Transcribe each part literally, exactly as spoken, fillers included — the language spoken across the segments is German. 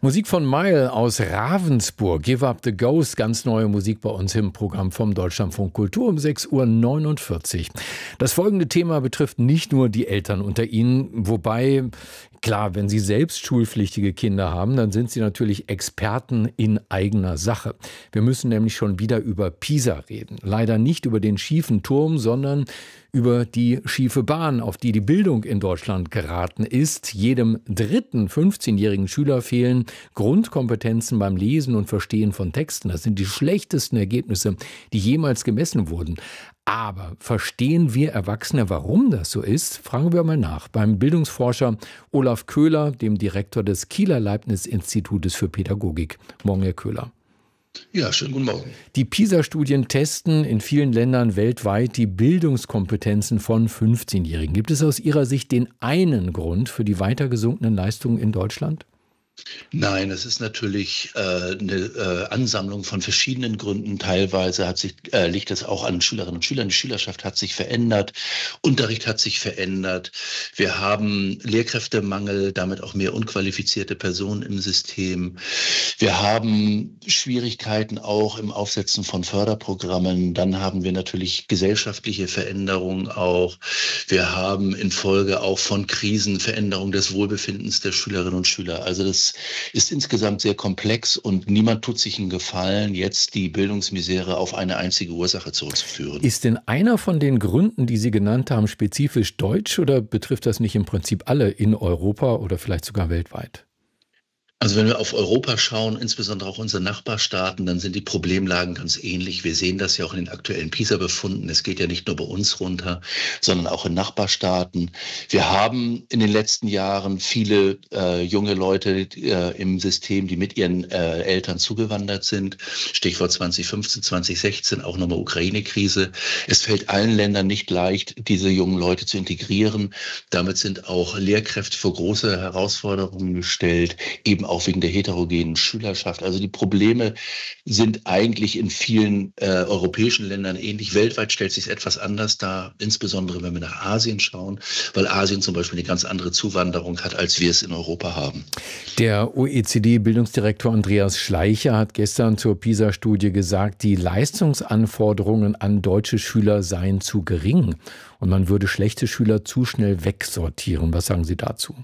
Musik von Mile aus Ravensburg. Give Up the Ghost, ganz neue Musik bei uns im Programm vom Deutschlandfunk Kultur um sechs Uhr neunundvierzig. Das folgende Thema betrifft nicht nur die Eltern unter Ihnen, wobei, klar, wenn Sie selbst schulpflichtige Kinder haben, dann sind Sie natürlich Experten in eigener Sache. Wir müssen nämlich schon wieder über Pisa reden. Leider nicht über den schiefen Turm, sondern über die schiefe Bahn, auf die die Bildung in Deutschland geraten ist. Jedem dritten fünfzehnjährigen Schüler fehlen Grundkompetenzen beim Lesen und Verstehen von Texten. Das sind die schlechtesten Ergebnisse, die jemals gemessen wurden. Aber verstehen wir Erwachsene, warum das so ist? Fragen wir mal nach beim Bildungsforscher Olaf Köhler, dem Direktor des Kieler Leibniz-Institutes für Pädagogik. Morgen, Herr Köhler. Ja, schönen guten Morgen. Die PISA-Studien testen in vielen Ländern weltweit die Bildungskompetenzen von fünfzehnjährigen. Gibt es aus Ihrer Sicht den einen Grund für die weiter gesunkenen Leistungen in Deutschland? Nein, es ist natürlich äh, eine äh, Ansammlung von verschiedenen Gründen. Teilweise hat sich, äh, liegt es auch an Schülerinnen und Schülern. Die Schülerschaft hat sich verändert, Unterricht hat sich verändert. Wir haben Lehrkräftemangel, damit auch mehr unqualifizierte Personen im System. Wir haben Schwierigkeiten auch im Aufsetzen von Förderprogrammen. Dann haben wir natürlich gesellschaftliche Veränderungen auch. Wir haben infolge auch von Krisen Veränderung des Wohlbefindens der Schülerinnen und Schüler. Also das ist insgesamt sehr komplex und niemand tut sich einen Gefallen, jetzt die Bildungsmisere auf eine einzige Ursache zurückzuführen. Ist denn einer von den Gründen, die Sie genannt haben, spezifisch deutsch oder betrifft das nicht im Prinzip alle in Europa oder vielleicht sogar weltweit? Also wenn wir auf Europa schauen, insbesondere auch unsere Nachbarstaaten, dann sind die Problemlagen ganz ähnlich. Wir sehen das ja auch in den aktuellen PISA-Befunden. Es geht ja nicht nur bei uns runter, sondern auch in Nachbarstaaten. Wir haben in den letzten Jahren viele äh, junge Leute äh, im System, die mit ihren äh, Eltern zugewandert sind. Stichwort zwanzig fünfzehn, zwanzig sechzehn, auch nochmal Ukraine-Krise. Es fällt allen Ländern nicht leicht, diese jungen Leute zu integrieren. Damit sind auch Lehrkräfte vor große Herausforderungen gestellt, eben auch wegen der heterogenen Schülerschaft. Also die Probleme sind eigentlich in vielen äh, europäischen Ländern ähnlich. Weltweit stellt sich es etwas anders dar, insbesondere wenn wir nach Asien schauen, weil Asien zum Beispiel eine ganz andere Zuwanderung hat, als wir es in Europa haben. Der O E C D-Bildungsdirektor Andreas Schleicher hat gestern zur PISA-Studie gesagt, die Leistungsanforderungen an deutsche Schüler seien zu gering und man würde schlechte Schüler zu schnell wegsortieren. Was sagen Sie dazu?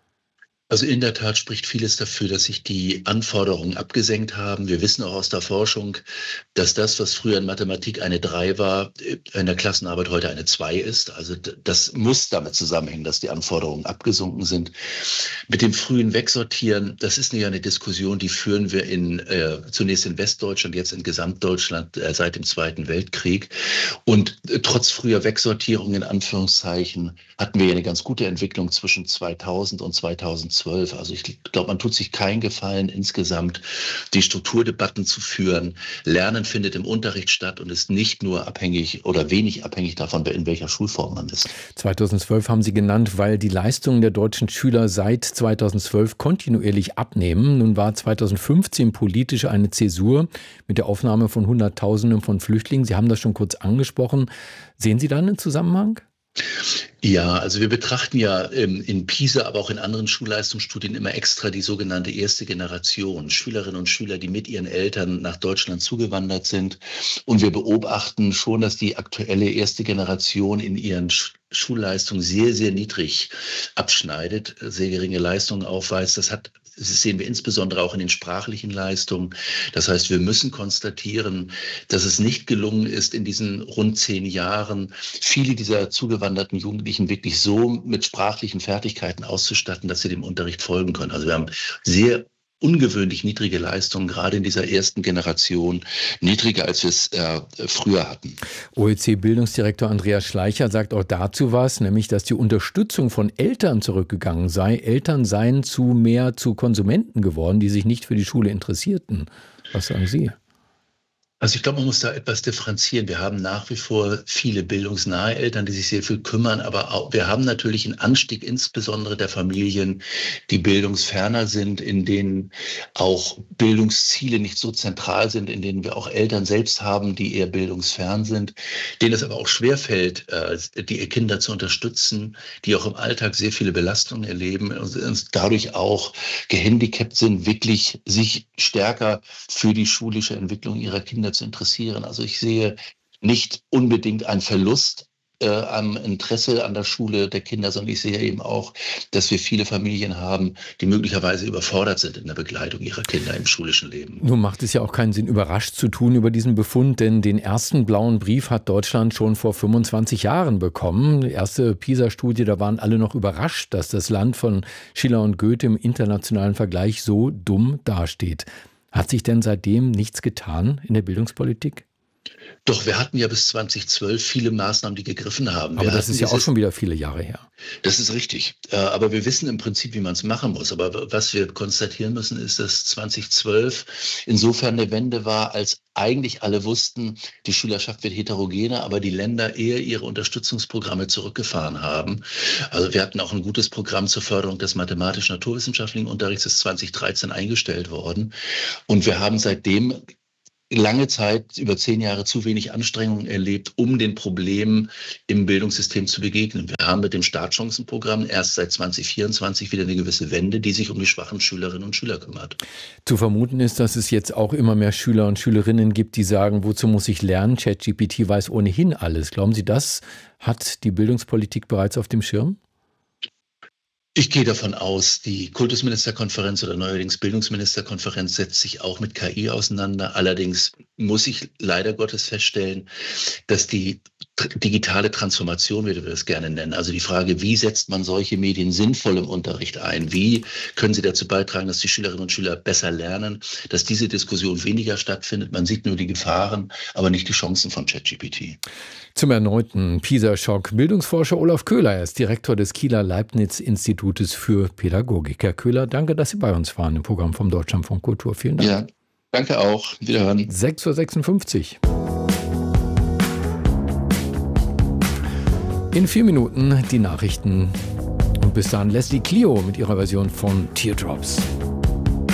Also in der Tat spricht vieles dafür, dass sich die Anforderungen abgesenkt haben. Wir wissen auch aus der Forschung, dass das, was früher in Mathematik eine drei war, in der Klassenarbeit heute eine zwei ist. Also das muss damit zusammenhängen, dass die Anforderungen abgesunken sind. Mit dem frühen Wegsortieren, das ist ja eine Diskussion, die führen wir in, äh, zunächst in Westdeutschland, jetzt in Gesamtdeutschland äh, seit dem Zweiten Weltkrieg. Und äh, trotz früher Wegsortierung in Anführungszeichen hatten wir ja eine ganz gute Entwicklung zwischen zweitausend und zweitausendzwölf. Also ich glaube, man tut sich keinen Gefallen, insgesamt die Strukturdebatten zu führen. Lernen findet im Unterricht statt und ist nicht nur abhängig oder wenig abhängig davon, in welcher Schulform man ist. zweitausendzwölf haben Sie genannt, weil die Leistungen der deutschen Schüler seit zweitausendzwölf kontinuierlich abnehmen. Nun war zweitausendfünfzehn politisch eine Zäsur mit der Aufnahme von Hunderttausenden von Flüchtlingen. Sie haben das schon kurz angesprochen. Sehen Sie da einen Zusammenhang? Ja, also wir betrachten ja ähm, in PISA, aber auch in anderen Schulleistungsstudien immer extra die sogenannte erste Generation, Schülerinnen und Schüler, die mit ihren Eltern nach Deutschland zugewandert sind. Und wir beobachten schon, dass die aktuelle erste Generation in ihren Sch- Schulleistungen sehr, sehr niedrig abschneidet, sehr geringe Leistungen aufweist. Das hat Das sehen wir insbesondere auch in den sprachlichen Leistungen. Das heißt, wir müssen konstatieren, dass es nicht gelungen ist, in diesen rund zehn Jahren viele dieser zugewanderten Jugendlichen wirklich so mit sprachlichen Fertigkeiten auszustatten, dass sie dem Unterricht folgen können. Also wir haben sehr ungewöhnlich niedrige Leistungen, gerade in dieser ersten Generation, niedriger als wir es äh, früher hatten. O E C D-Bildungsdirektor Andreas Schleicher sagt auch dazu was, nämlich, dass die Unterstützung von Eltern zurückgegangen sei. Eltern seien zu mehr zu Konsumenten geworden, die sich nicht für die Schule interessierten. Was sagen Sie? Also ich glaube, man muss da etwas differenzieren. Wir haben nach wie vor viele bildungsnahe Eltern, die sich sehr viel kümmern, aber auch, wir haben natürlich einen Anstieg insbesondere der Familien, die bildungsferner sind, in denen auch Bildungsziele nicht so zentral sind, in denen wir auch Eltern selbst haben, die eher bildungsfern sind, denen es aber auch schwerfällt, die Kinder zu unterstützen, die auch im Alltag sehr viele Belastungen erleben und dadurch auch gehandicapt sind, wirklich sich stärker für die schulische Entwicklung ihrer Kinder zu interessieren. Also ich sehe nicht unbedingt einen Verlust äh, am Interesse an der Schule der Kinder, sondern ich sehe eben auch, dass wir viele Familien haben, die möglicherweise überfordert sind in der Begleitung ihrer Kinder im schulischen Leben. Nun macht es ja auch keinen Sinn, überrascht zu tun über diesen Befund, denn den ersten blauen Brief hat Deutschland schon vor fünfundzwanzig Jahren bekommen. Die erste PISA-Studie, da waren alle noch überrascht, dass das Land von Schiller und Goethe im internationalen Vergleich so dumm dasteht. Hat sich denn seitdem nichts getan in der Bildungspolitik? Doch, wir hatten ja bis zweitausendzwölf viele Maßnahmen, die gegriffen haben. Aber wir das ist ja auch schon wieder viele Jahre her. Das ist richtig. Aber wir wissen im Prinzip, wie man es machen muss. Aber was wir konstatieren müssen, ist, dass zweitausendzwölf insofern eine Wende war, als eigentlich alle wussten, die Schülerschaft wird heterogener, aber die Länder eher ihre Unterstützungsprogramme zurückgefahren haben. Also wir hatten auch ein gutes Programm zur Förderung des mathematisch-naturwissenschaftlichen Unterrichts, das zweitausenddreizehn eingestellt worden. Und wir haben seitdem lange Zeit, über zehn Jahre, zu wenig Anstrengungen erlebt, um den Problemen im Bildungssystem zu begegnen. Wir haben mit dem Startchancenprogramm erst seit zweitausendvierundzwanzig wieder eine gewisse Wende, die sich um die schwachen Schülerinnen und Schüler kümmert. Zu vermuten ist, dass es jetzt auch immer mehr Schüler und Schülerinnen gibt, die sagen, wozu muss ich lernen? ChatGPT weiß ohnehin alles. Glauben Sie, das hat die Bildungspolitik bereits auf dem Schirm? Ich gehe davon aus, die Kultusministerkonferenz oder neuerdings Bildungsministerkonferenz setzt sich auch mit K I auseinander. Allerdings muss ich leider Gottes feststellen, dass die digitale Transformation, wie wir das gerne nennen, also die Frage, wie setzt man solche Medien sinnvoll im Unterricht ein? Wie können sie dazu beitragen, dass die Schülerinnen und Schüler besser lernen, dass diese Diskussion weniger stattfindet? Man sieht nur die Gefahren, aber nicht die Chancen von ChatGPT. Zum erneuten PISA-Schock. Bildungsforscher Olaf Köhler, er ist Direktor des Kieler Leibniz-Institutes für Pädagogik. Herr Köhler, danke, dass Sie bei uns waren im Programm vom Deutschlandfunk Kultur. Vielen Dank. Ja, danke auch. Wiederhören. sechs Uhr sechsundfünfzig. In vier Minuten die Nachrichten. Und bis dahin Leslie Clio mit ihrer Version von Teardrops.